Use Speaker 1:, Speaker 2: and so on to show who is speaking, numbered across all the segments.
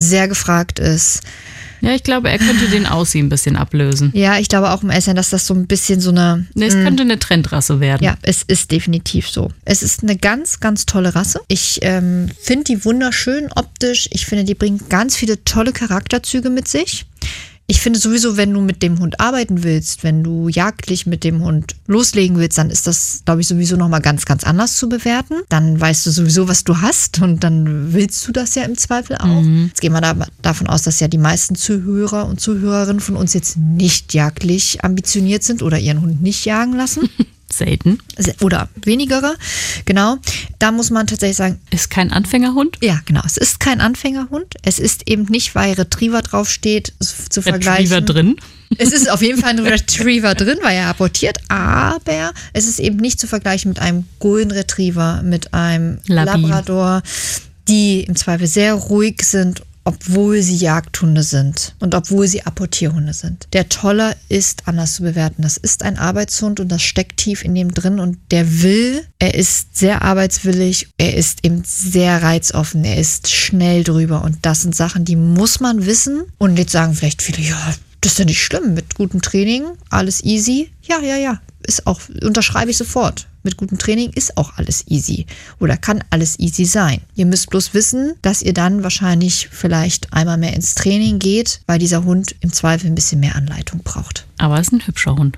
Speaker 1: sehr gefragt ist.
Speaker 2: Ja, ich glaube, er könnte den Aussehen ein bisschen ablösen.
Speaker 1: Ja, ich glaube auch im Essen, dass das so ein bisschen so eine...
Speaker 2: Es könnte eine Trendrasse werden.
Speaker 1: Ja, es ist definitiv so. Es ist eine ganz, ganz tolle Rasse. Ich finde die wunderschön optisch. Ich finde, die bringt ganz viele tolle Charakterzüge mit sich. Ich finde sowieso, wenn du mit dem Hund arbeiten willst, wenn du jagdlich mit dem Hund loslegen willst, dann ist das, glaube ich, sowieso nochmal ganz, ganz anders zu bewerten. Dann weißt du sowieso, was du hast und dann willst du das ja im Zweifel auch. Jetzt gehen wir davon aus, dass ja die meisten Zuhörer und Zuhörerinnen von uns jetzt nicht jagdlich ambitioniert sind oder ihren Hund nicht jagen lassen.
Speaker 2: Selten.
Speaker 1: Oder wenigere, genau. Da muss man tatsächlich sagen...
Speaker 2: Ist kein Anfängerhund?
Speaker 1: Ja, genau. Es ist kein Anfängerhund. Es ist eben nicht, weil Retriever draufsteht, zu vergleichen.
Speaker 2: Retriever drin?
Speaker 1: Es ist auf jeden Fall ein Retriever drin, weil er apportiert, aber es ist eben nicht zu vergleichen mit einem Golden Retriever, mit einem Labrador, die im Zweifel sehr ruhig sind, obwohl sie Jagdhunde sind und obwohl sie Apportierhunde sind. Der Toller ist anders zu bewerten. Das ist ein Arbeitshund und das steckt tief in dem drin und er ist sehr arbeitswillig, er ist eben sehr reizoffen, er ist schnell drüber und das sind Sachen, die muss man wissen. Und jetzt sagen vielleicht viele, ja, das ist ja nicht schlimm, mit gutem Training, alles easy. Ja, ist auch, unterschreibe ich sofort. Mit gutem Training ist auch alles easy oder kann alles easy sein. Ihr müsst bloß wissen, dass ihr dann wahrscheinlich vielleicht einmal mehr ins Training geht, weil dieser Hund im Zweifel ein bisschen mehr Anleitung braucht.
Speaker 2: Aber es ist ein hübscher Hund.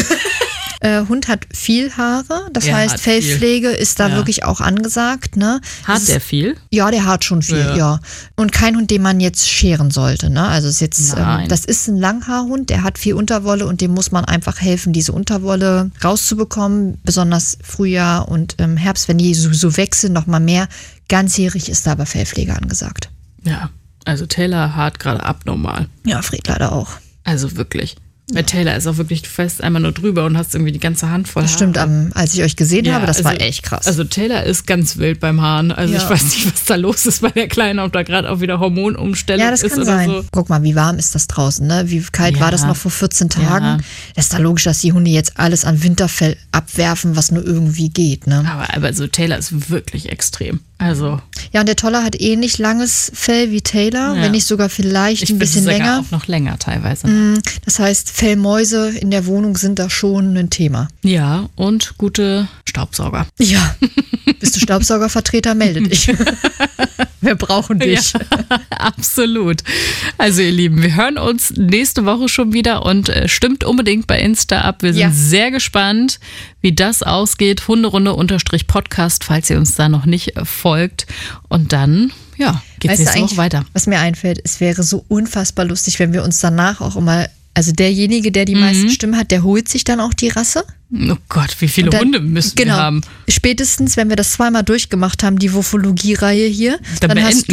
Speaker 1: Hund hat viel Haare, das heißt Fellpflege ist da wirklich auch angesagt. Ne?
Speaker 2: Hat der viel?
Speaker 1: Ja, der hat schon viel, ja. Und kein Hund, den man jetzt scheren sollte. Ne? Also ist jetzt, das ist ein Langhaarhund, der hat viel Unterwolle und dem muss man einfach helfen, diese Unterwolle rauszubekommen, besonders Frühjahr und im Herbst, wenn die so wechseln, nochmal mehr. Ganzjährig ist da aber Fellpflege angesagt.
Speaker 2: Ja, also Taylor hart gerade abnormal.
Speaker 1: Ja, Fred leider auch.
Speaker 2: Also wirklich. Bei Taylor ist auch wirklich, du fällst einmal nur drüber und hast irgendwie die ganze Hand voll Haare.
Speaker 1: Das stimmt, als ich euch gesehen habe, das war echt krass.
Speaker 2: Also Taylor ist ganz wild beim Haaren. Also ich weiß nicht, was da los ist bei der Kleinen, ob da gerade auch wieder Hormonumstellung ist oder so. Ja, das kann sein.
Speaker 1: Guck mal, wie warm ist das draußen, ne? Wie kalt war das noch vor 14 Tagen? Ja. Das ist da logisch, dass die Hunde jetzt alles an Winterfell abwerfen, was nur irgendwie geht, ne?
Speaker 2: Aber so Taylor ist wirklich extrem. Also.
Speaker 1: Ja, und der Toller hat ähnlich langes Fell wie Taylor, wenn nicht sogar vielleicht ein bisschen länger.
Speaker 2: Auch noch länger teilweise.
Speaker 1: Das heißt, Fellmäuse in der Wohnung sind da schon ein Thema.
Speaker 2: Ja, und gute Staubsauger.
Speaker 1: Ja. Bist du Staubsaugervertreter? Melde dich. Wir brauchen dich.
Speaker 2: Ja, absolut. Also ihr Lieben, wir hören uns nächste Woche schon wieder und stimmt unbedingt bei Insta ab. Wir sind sehr gespannt, wie das ausgeht. Hunderunde_Podcast, falls ihr uns da noch nicht folgt. Und dann, geht's nächste Woche weiter.
Speaker 1: Was mir einfällt, es wäre so unfassbar lustig, wenn wir uns danach auch immer, also derjenige, der die meisten Stimmen hat, der holt sich dann auch die Rasse.
Speaker 2: Oh Gott, wie viele Hunde müssen wir haben?
Speaker 1: Spätestens, wenn wir das zweimal durchgemacht haben, die Wofologie-Reihe hier, dann hast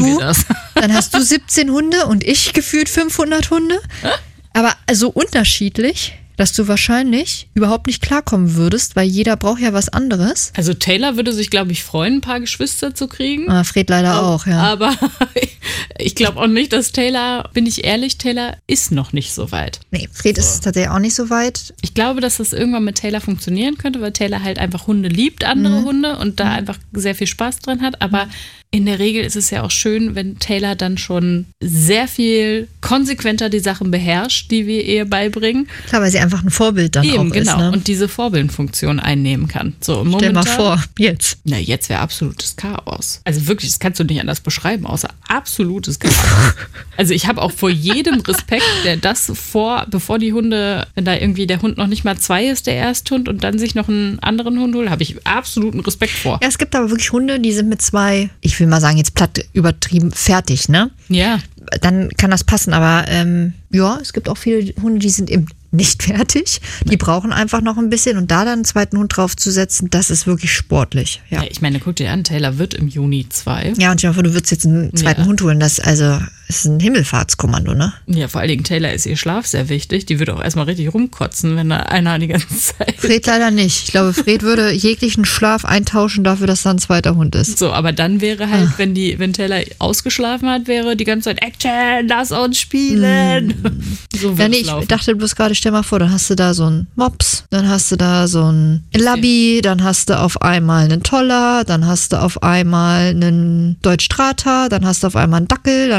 Speaker 1: du 17 Hunde und ich gefühlt 500 Hunde. Aber so unterschiedlich, dass du wahrscheinlich überhaupt nicht klarkommen würdest, weil jeder braucht ja was anderes.
Speaker 2: Also Taylor würde sich, glaube ich, freuen, ein paar Geschwister zu kriegen.
Speaker 1: Fred leider auch, ja.
Speaker 2: Aber ich glaube auch nicht, dass Taylor, bin ich ehrlich, Taylor ist noch nicht so weit.
Speaker 1: Nee, Fred ist tatsächlich auch nicht so weit.
Speaker 2: Ich glaube, dass das irgendwann mit Taylor funktionieren könnte, weil Taylor halt einfach Hunde liebt, andere Hunde und da einfach sehr viel Spaß dran hat. Aber in der Regel ist es ja auch schön, wenn Taylor dann schon sehr viel konsequenter die Sachen beherrscht, die wir ihr beibringen.
Speaker 1: Klar, weil sie einfach ein Vorbild dann auch ist. Ne?
Speaker 2: Und diese Vorbildfunktion einnehmen kann. So,
Speaker 1: stell mal vor, jetzt.
Speaker 2: Na, jetzt wäre absolutes Chaos. Also wirklich, das kannst du nicht anders beschreiben, außer absolutes Chaos. Also ich habe auch vor jedem Respekt, der das bevor die Hunde, wenn da irgendwie der Hund noch nicht mal 2 ist, der Ersthund, und dann sich noch einen anderen Hund holt, habe ich absoluten Respekt vor.
Speaker 1: Ja, es gibt aber wirklich Hunde, die sind mit 2, ich will mal sagen, jetzt platt übertrieben, fertig, ne?
Speaker 2: Ja.
Speaker 1: Dann kann das passen, aber es gibt auch viele Hunde, die sind eben nicht fertig. Die brauchen einfach noch ein bisschen und da dann einen zweiten Hund draufzusetzen, das ist wirklich sportlich. Ja.
Speaker 2: Ich meine, guck dir an, Taylor wird im Juni 2.
Speaker 1: Ja, und ich hoffe, du würdest jetzt einen zweiten Hund holen. Das ist ein Himmelfahrtskommando, ne?
Speaker 2: Ja, vor allen Dingen Taylor ist ihr Schlaf sehr wichtig. Die würde auch erstmal richtig rumkotzen, wenn da einer die ganze Zeit...
Speaker 1: Fred leider nicht. Ich glaube, Fred würde jeglichen Schlaf eintauschen dafür, dass da ein zweiter Hund ist.
Speaker 2: So, aber dann wäre halt, wenn Taylor ausgeschlafen hat, wäre die ganze Zeit Action, lass uns spielen. So
Speaker 1: ja, nee, ich dachte bloß gerade, stell mal vor, dann hast du da so einen Mops, dann hast du da so einen Labby, dann hast du auf einmal einen Toller, dann hast du auf einmal einen Deutsch Strata, dann hast du auf einmal einen Dackel, dann hast du einen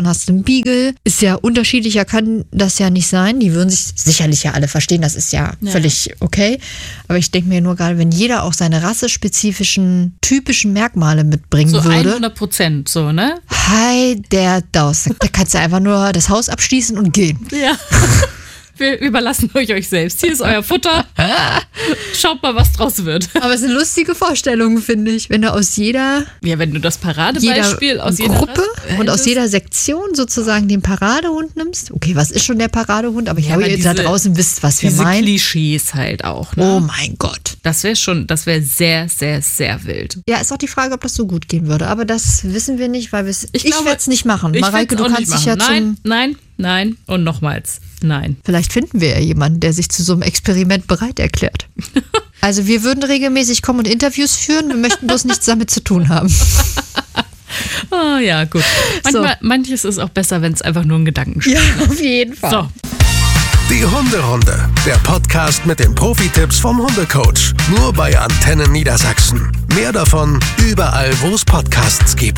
Speaker 1: Beagle ist ja unterschiedlicher, kann das ja nicht sein. Die würden sich sicherlich ja alle verstehen, das ist ja völlig okay. Aber ich denke mir nur gerade, wenn jeder auch seine rassespezifischen, typischen Merkmale mitbringen
Speaker 2: so
Speaker 1: würde.
Speaker 2: 100%, so, ne?
Speaker 1: Hi, da kannst du einfach nur das Haus abschließen und gehen.
Speaker 2: Ja. Wir überlassen euch selbst. Hier ist euer Futter. Schaut mal, was draus wird.
Speaker 1: Aber es ist eine lustige Vorstellung, finde ich. Wenn du aus jeder...
Speaker 2: Ja, wenn du das Paradebeispiel aus jeder
Speaker 1: Gruppe und aus jeder Sektion sozusagen den Paradehund nimmst. Okay, was ist schon der Paradehund? Aber ich glaube, ihr da draußen wisst, was wir meinen.
Speaker 2: Diese Klischees halt auch. Ne?
Speaker 1: Oh mein Gott.
Speaker 2: Das wäre sehr, sehr, sehr wild.
Speaker 1: Ja, ist auch die Frage, ob das so gut gehen würde. Aber das wissen wir nicht, weil ich werde es nicht machen. Mareike, du kannst dich ja
Speaker 2: Nein und nochmals. Nein.
Speaker 1: Vielleicht finden wir ja jemanden, der sich zu so einem Experiment bereit erklärt. Also wir würden regelmäßig kommen und Interviews führen, wir möchten bloß nichts damit zu tun haben.
Speaker 2: Oh ja, gut. Manches ist auch besser, wenn es einfach nur ein Gedankenspiel ist.
Speaker 1: Ja, auf jeden Fall.
Speaker 2: So.
Speaker 3: Die Hunderunde, der Podcast mit den Profi-Tipps vom Hundecoach. Nur bei Antenne Niedersachsen. Mehr davon überall, wo es Podcasts gibt.